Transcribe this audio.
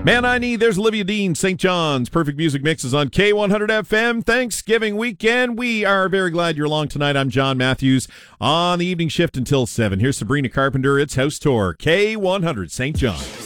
Man I Need, there's Olivia Dean, St. John's. Perfect Music Mixes on K100 FM. Thanksgiving weekend. We are very glad you're along tonight. I'm John Matthews on the evening shift until 7. Here's Sabrina Carpenter. It's House Tour, K100 St. John's.